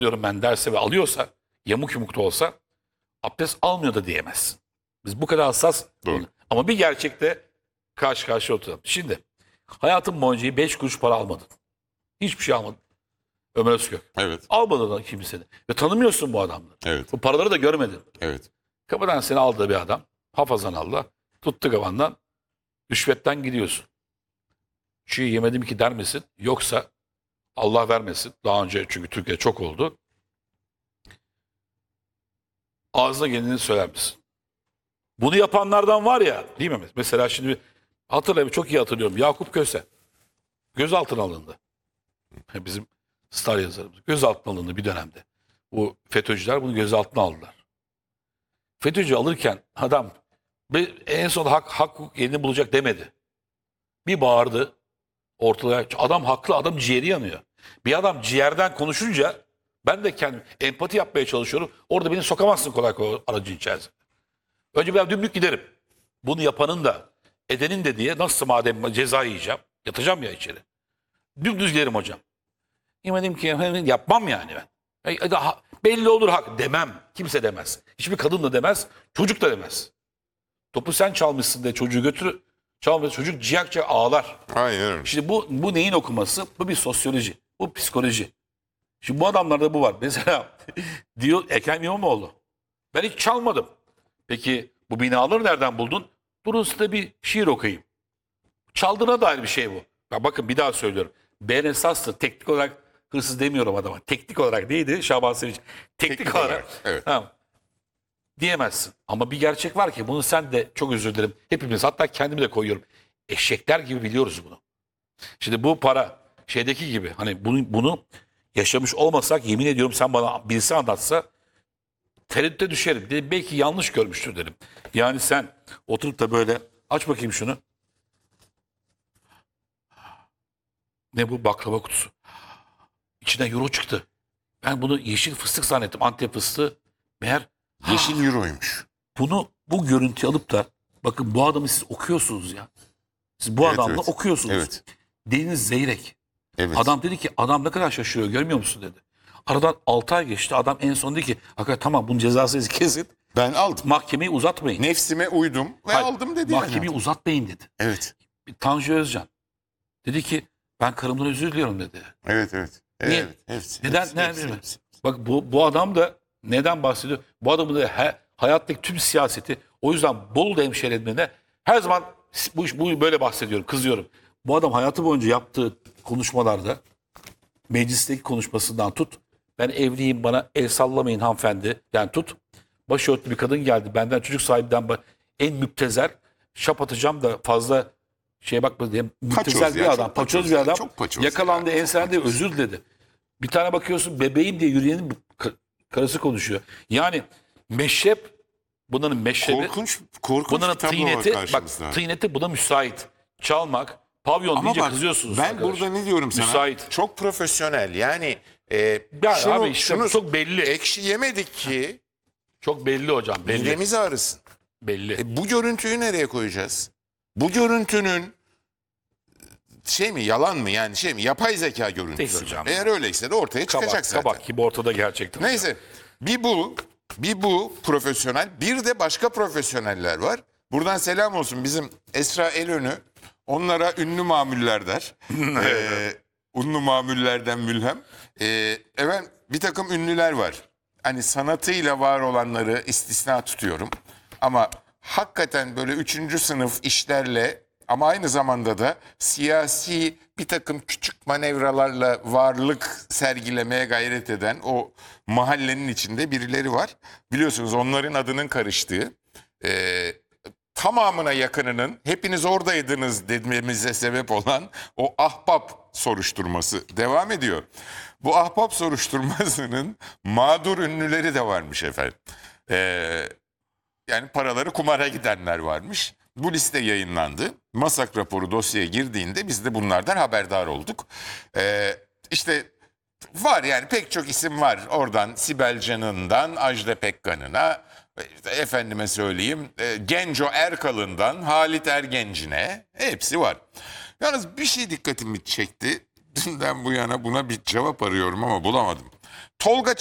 diyorum ben derse ve alıyorsa, yamuk yumuk da olsa abdest almıyor da diyemezsin. Biz bu kadar hassas. Doğru. Ama bir gerçekte karşı karşıya oturalım. Şimdi hayatım boyunca 5 kuruş para almadın. Hiçbir şey almadın. Ömer Özkök. Evet. Almadın da kimseni. Ve tanımıyorsun bu adamları. Evet. Bu paraları da görmedin. Evet. Kapıdan seni aldı bir adam. Hafazan Allah. Tuttu kafandan. Rüşvetten gidiyorsun. Çiğ yemedim ki der misin? Yoksa Allah vermesin. Daha önce çünkü Türkiye'de çok oldu. Ağzına geleni söyler misin? Bunu yapanlardan var ya, değil mi? Mesela şimdi hatırlayayım, çok iyi hatırlıyorum. Yakup Köse gözaltına alındı. Bizim star yazarımız. Gözaltına alındı bir dönemde. Bu FETÖ'cüler bunu gözaltına aldılar. FETÖ'cü alırken adam en son hak hukuk yerini bulacak demedi. Bir bağırdı ortalığa. Adam haklı, adam ciğeri yanıyor. Bir adam ciğerden konuşunca ben de kendim empati yapmaya çalışıyorum. Orada beni sokamazsın kolay kolay aracın içerisine. Önce ben dümdük giderim. Bunu yapanın da edenin de diye nasıl madem ceza yiyeceğim. Yatacağım ya içeri. Dümdüz giderim hocam. Yemedim ki yapmam yani ben. Belli olur hak demem. Kimse demez. Hiçbir kadın da demez. Çocuk da demez. Topu sen çalmışsın de çocuğu götür. Çalmış çocuk ciğerçe ağlar. Aynen öyle. Şimdi bu neyin okuması? Bu bir sosyoloji. Bu psikoloji. Şimdi bu adamlarda bu var. Mesela diyor Ekrem İmamoğlu. Ben hiç çalmadım. Peki bu binaları nereden buldun? Durun size bir şiir okuyayım. Çaldığına dair bir şey bu. Ya bakın bir daha söylüyorum. Ben esaslı teknik olarak hırsız demiyorum adama. Teknik olarak neydi Şaban Sevinç? Teknik olarak. Evet. Tamam. Diyemezsin. Ama bir gerçek var ki bunu sen de çok özür dilerim. Hepimiz hatta kendimi de koyuyorum. Eşekler gibi biliyoruz bunu. Şimdi bu para şeydeki gibi hani bunu yaşamış olmasak yemin ediyorum sen bana birisi anlatsa tereddüte düşerim. Dedim, belki yanlış görmüştür derim. Yani sen oturup da böyle aç bakayım şunu. Ne bu baklava kutusu? İçinden euro çıktı. Ben bunu yeşil fıstık zannettim. Antep fıstığı. Meğer Yeşil euroymuş. bu görüntüyü alıp da bakın bu adamı siz okuyorsunuz ya. Siz bu Evet, adamla evet. okuyorsunuz. Evet. Deniz Zeyrek. Evet. Adam dedi ki adam ne kadar şaşırıyor görmüyor musun dedi. Aradan 6 ay geçti. Adam en son dedi ki hakikaten tamam bunun cezasını kesin. Ben aldım. Mahkemeyi uzatmayın. Nefsime uydum ve Hayır, aldım dedi. mahkemeyi yani. uzatmayın dedi. Evet. Tanju Özcan dedi ki ben karımdan özür diliyorum dedi. Evet, evet. Niye? Evet, hepsi, Neden? hepsi, Neden? hepsi, bilmiyorum. hepsi. Bak bu adam da neden bahsediyor? Bu adamın da hayattaki tüm siyaseti o yüzden Bolu hemşehrilerine her zaman bu böyle bahsediyorum, kızıyorum. Bu adam hayatı boyunca yaptığı konuşmalarda meclisteki konuşmasından tut. Ben evliyim bana el sallamayın hanımefendi. Yani tut. Başörtülü bir kadın geldi. Benden çocuk sahibinden en müptezel. Şap atacağım da fazla şeye bakma diye. Müptezel bir ya, adam. çok Paçoz paçoz bir ya, adam. çok paçoz Yakalandı ya, enselendi çok paçoz. özür diledi. Bir tane bakıyorsun bebeğim diye yürüyenin karısı konuşuyor. Yani meşrep bunların meşrebi. Korkunç Bunların bir tablo var tıyneti karşımızda. bak tıyneti buna müsait. Çalmak, pavyon Ama deyince bak, kızıyorsunuz. ben arkadaş. burada ne diyorum sana? Müsait. Çok profesyonel. Yani Ya şunu, abi işte şunu çok belli. ekşi yemedik ki Çok belli hocam belli. midemiz ağrısın. Belli. Bu görüntüyü nereye koyacağız? Bu görüntünün yalan mı yani yapay zeka görüntüsü Değil mü? hocam. Eğer öyleyse de ortaya çıkacak zaten. Kabak gibi ortada gerçekten. Neyse bir bu profesyonel bir de başka profesyoneller var. Buradan selam olsun bizim Esra Elönü onlara ünlü mamuller der. Ünlü mamullerden mülhem. Evet bir takım ünlüler var. Hani sanatıyla var olanları istisna tutuyorum. Ama hakikaten böyle 3. sınıf işlerle ama aynı zamanda da siyasi bir takım küçük manevralarla varlık sergilemeye gayret eden o mahallenin içinde birileri var. Biliyorsunuz onların adının karıştığı, tamamına yakınının hepiniz oradaydınız dememize sebep olan o ahbap soruşturması devam ediyor. Bu ahbap soruşturmasının mağdur ünlüleri de varmış efendim. Yani paraları kumara gidenler varmış. Bu liste yayınlandı. Masak raporu dosyaya girdiğinde biz de bunlardan haberdar olduk. İşte var yani pek çok isim var. Oradan Sibel Can'ından Ajda Pekkan'ına, efendime söyleyeyim Genco Erkal'ından Halit Ergenç'ine hepsi var. Yalnız bir şey dikkatimi çekti. Dünden bu yana buna bir cevap arıyorum ama bulamadım. Tolga